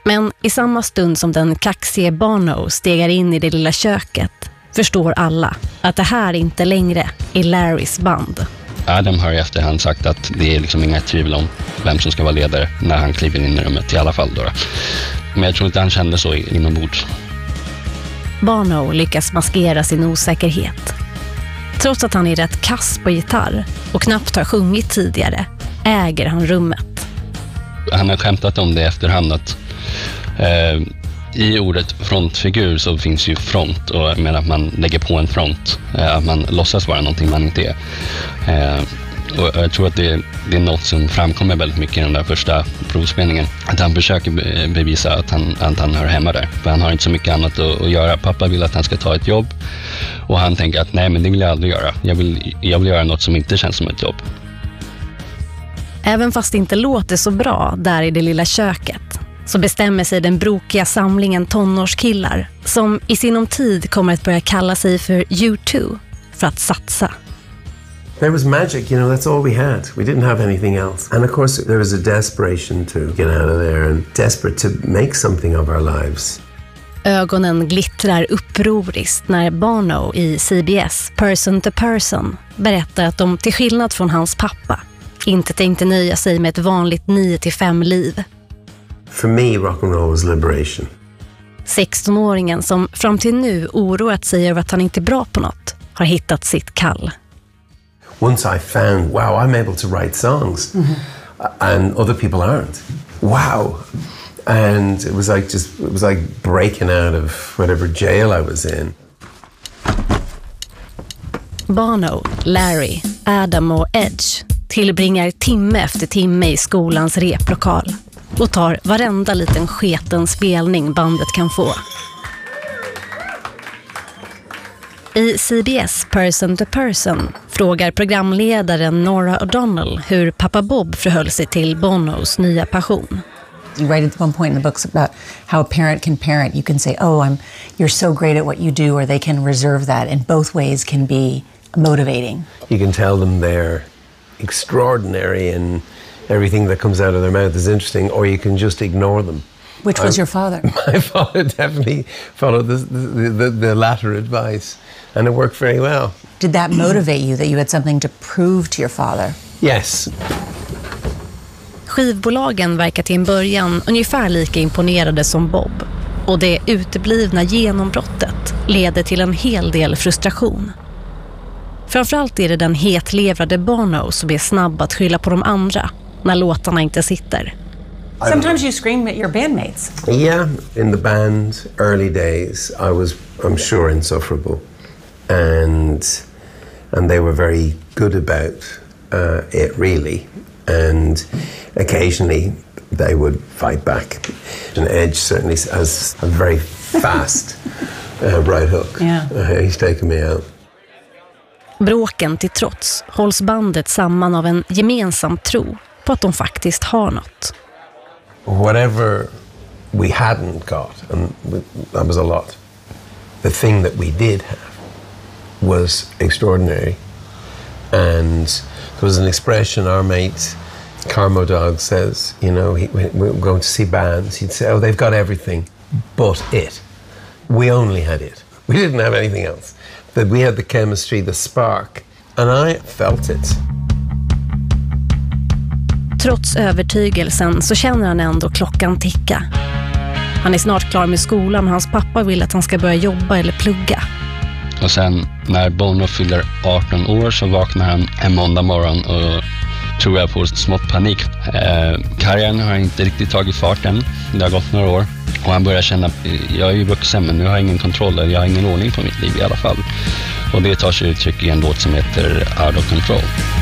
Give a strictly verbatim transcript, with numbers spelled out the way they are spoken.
Men i samma stund som den kaxige Bono stegar in i det lilla köket förstår alla att det här inte längre är Larrys band. Adam har i efterhand sagt att det är liksom inga tvivel om vem som ska vara ledare när han kliver in i rummet i alla fall. Då. Men jag tror inte han kände så inombords. Bono lyckas maskera sin osäkerhet. Trots att han är rätt kass på gitarr och knappt har sjungit tidigare äger han rummet. Han har skämtat om det i efterhand att eh, i ordet frontfigur så finns ju front, och med att man lägger på en front, eh, att man låtsas vara någonting man inte är. Eh, och jag tror att det, det är något som framkommer väldigt mycket i den där första provspelningen. Att han försöker bevisa att han, att han hör hemma där. För han har inte så mycket annat att, att göra. Pappa vill att han ska ta ett jobb. Och han tänker att nej, men det vill jag aldrig göra. Jag vill, jag vill göra något som inte känns som ett jobb. Även fast det inte låter så bra där i det lilla köket så bestämmer sig den brokiga samlingen tonårskillar som i sinom tid kommer att börja kalla sig för U två för att satsa. There was magic, you know, that's all we had. We didn't have anything else. And of course there was a desperation to get out of there and desperate to make something of our lives. Ögonen glittrar upproriskt när Bono i C B S Person to Person berättar att de till skillnad från hans pappa inte tänkte nöja sig med ett vanligt nio till fem liv. For me, rock and roll was liberation. sextonåringen som fram till nu oroat sig över att han inte är bra på något har hittat sitt kall. Once I found, wow, I'm able to write songs, mm-hmm. and other people aren't. Wow. And it was like just, it was like breaking out of whatever jail I was in. Bono, Larry, Adam och Edge tillbringar timme efter timme i skolans replokal och tar varenda liten sketen spelning bandet kan få. I C B S Person to Person frågar programledaren Nora O'Donnell hur pappa Bob förhöll sig till Bonos nya passion. You write at one point in the books about how a parent can parent. You can say, oh, I'm, you're so great at what you do, or they can reserve that. And both ways can be motivating. You can tell them they're extraordinary and everything that comes out of their mouth is interesting, or you can just ignore them. Which was I'm, your father? My father definitely followed the, the, the, the latter advice, and it worked very well. Did that motivate you, that you had something to prove to your father? Yes. Skivbolagen verkar till en början ungefär lika imponerade som Bob. Och det uteblivna genombrottet leder till en hel del frustration. Framförallt är det den hetlevrade Bono som är snabb att skylla på de andra när låtarna inte sitter. Sometimes you scream at your bandmates. Yeah, in the band, early days, I was, I'm sure, insufferable. And, and they were very good about uh, it, really. And occasionally they would fight back. And Edge certainly has a very fast uh, right hook. Yeah. Uh, he's taken me out. Bråken till trots hålls bandet samman av en gemensam tro på att de faktiskt har något. Whatever we hadn't got, and that was a lot, the thing that we did have was extraordinary. And there was an expression our mate Carmo Dog says, you know, he, we're going to see bands. He'd say, oh, they've got everything but it. We only had it. We didn't have anything else. But we had the chemistry, the spark, and I felt it. Trots övertygelsen så känner han ändå klockan ticka. Han är snart klar med skolan och hans pappa vill att han ska börja jobba eller plugga. Och sen när Bono fyller arton år så vaknar han en måndag morgon och tror jag får smått panik. Eh, karriären har inte riktigt tagit fart än. Det har gått några år. Och han börjar känna att jag är ju vuxen men nu har jag ingen kontroll. Jag har ingen ordning på mitt liv i alla fall. Och det tar sig uttryck i en låt som heter Out of Control.